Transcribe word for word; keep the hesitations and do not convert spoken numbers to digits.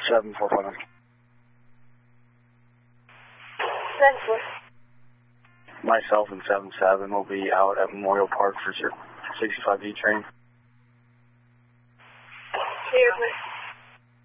seven four five. seven four. Myself and seven seven will be out at Memorial Park for sixty-five D train. Seriously.